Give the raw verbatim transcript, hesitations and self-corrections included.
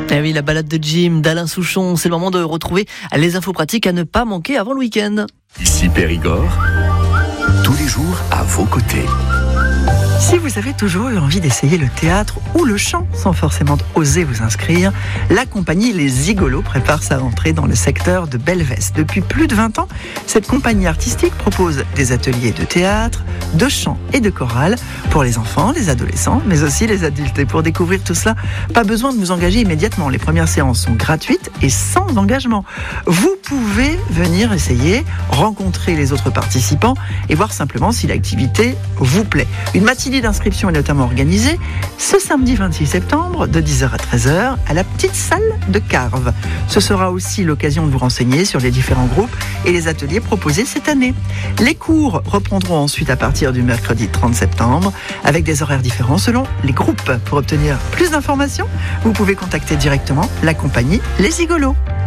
Eh oui, la balade de Jim, d'Alain Souchon, c'est le moment de retrouver les infos pratiques à ne pas manquer avant le week-end. Ici Périgord, tous les jours à vos côtés. Si vous avez toujours eu envie d'essayer le théâtre ou le chant sans forcément oser vous inscrire, la compagnie Les Zigolos prépare sa rentrée dans le secteur de Belvès. Depuis plus de vingt ans, cette compagnie artistique propose des ateliers de théâtre, de chant et de chorale pour les enfants, les adolescents, mais aussi les adultes. Et pour découvrir tout cela, pas besoin de vous engager immédiatement. Les premières séances sont gratuites et sans engagement. Vous pouvez venir essayer, rencontrer les autres participants et voir simplement si l'activité vous plaît. Une matinée d'inscription est notamment organisée ce samedi vingt-six septembre de dix heures à treize heures à la petite salle de Carve. Ce sera aussi l'occasion de vous renseigner sur les différents groupes et les ateliers proposés cette année. Les cours reprendront ensuite à partir du mercredi trente septembre avec des horaires différents selon les groupes. Pour obtenir plus d'informations, vous pouvez contacter directement la compagnie Les Zigolos.